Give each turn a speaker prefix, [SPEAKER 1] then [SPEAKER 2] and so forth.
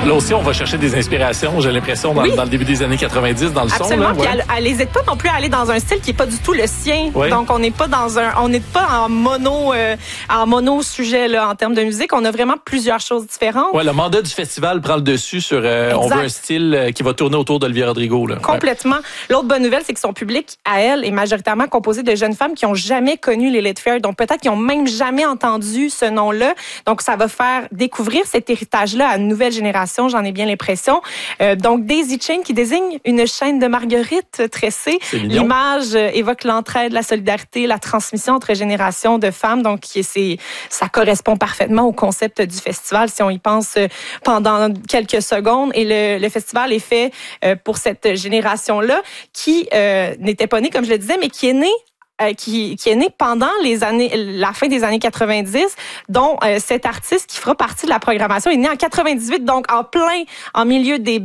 [SPEAKER 1] Là aussi, on va chercher des inspirations, j'ai l'impression, dans le début des années 90, dans le
[SPEAKER 2] Absolument.
[SPEAKER 1] son. Là,
[SPEAKER 2] Puis elle n'hésite pas non plus à aller dans un style qui n'est pas du tout le sien.
[SPEAKER 1] Oui.
[SPEAKER 2] Donc, on n'est pas en mono sujet là, en termes de musique. On a vraiment plusieurs choses différentes.
[SPEAKER 1] Ouais, le mandat du festival prend le dessus sur on veut un style qui va tourner autour d'Olivia Rodrigo. Là.
[SPEAKER 2] Complètement. L'autre bonne nouvelle, c'est que son public, à elle, est majoritairement composé de jeunes femmes qui n'ont jamais connu Lilith Fair, donc peut-être qu'ils n'ont même jamais entendu ce nom-là. Donc, ça va faire découvrir cet héritage-là à une nouvelle génération, j'en ai bien l'impression. Donc, Daisy Chain qui désigne une chaîne de marguerites tressées. L'image évoque l'entraide, la solidarité, la transmission entre générations de femmes. Donc, ça correspond parfaitement au concept du festival, si on y pense pendant quelques secondes. Et le festival est fait pour cette génération-là qui n'était pas née, comme je le disais, mais qui est née qui est né pendant la fin des années 90, dont cet artiste qui fera partie de la programmation est né en 98, donc en milieu des